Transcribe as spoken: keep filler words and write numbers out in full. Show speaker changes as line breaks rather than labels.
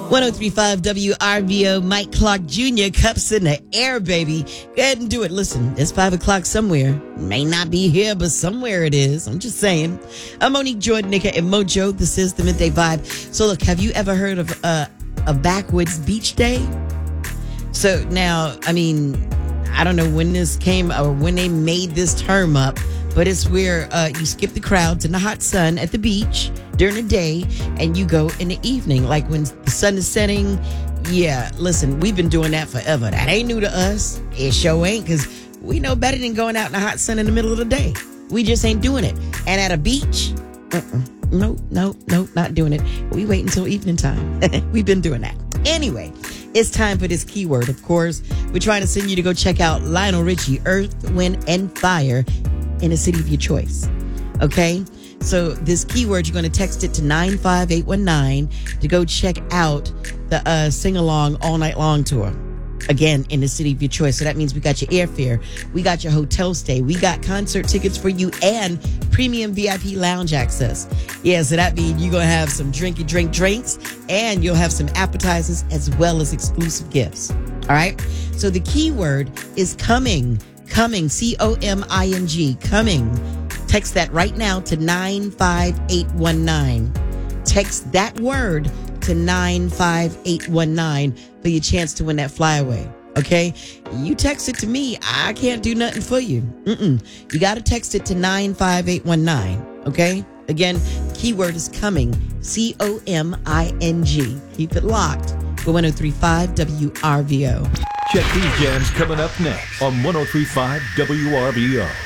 one oh three point five W R V O, Mike Clark Junior Cups in the air, baby. Go ahead and do it. Listen, it's five o'clock somewhere. May not be here, but somewhere it is. I'm just saying. I'm Monique Jordan, Nika, and Mojo. This is the Midday Vibe. So look, have you ever heard of uh, a backwoods beach day? So now, I mean, I don't know when this came or when they made this term up, but it's where uh, you skip the crowds in the hot sun at the beach during the day and you go in the evening, like when the sun is setting. Yeah, listen, we've been doing that forever. That ain't new to us. It sure ain't, because we know better than going out in the hot sun in the middle of the day. We just ain't doing it. And at a beach, uh-uh. no, no, no, not doing it. We wait until evening time. We've been doing that. Anyway, it's time for this keyword, of course. We're trying to send you to go check out Lionel Richie, Earth, Wind, and Fire in a city of your choice. Okay? So this keyword, you're going to text it to nine five eight one nine to go check out the uh, sing-along all night long tour. Again, in the city of your choice. So that means we got your airfare, we got your hotel stay, we got concert tickets for you, and premium V I P lounge access. Yeah, so that means you're going to have some drinky drink drinks, and you'll have some appetizers as well as exclusive gifts. All right? So the keyword is coming. Coming. C O M I N G. Coming. Text that right now to nine five eight one nine. Text that word to nine five eight one nine for your chance to win that flyaway. Okay? You text it to me, I can't do nothing for you. Mm-mm. You got to text it to nine five eight one nine. Okay? Again, keyword is coming. C O M I N G. Keep it locked for one oh three point five W R V O.
Check these jams coming up next on one oh three point five W R V O.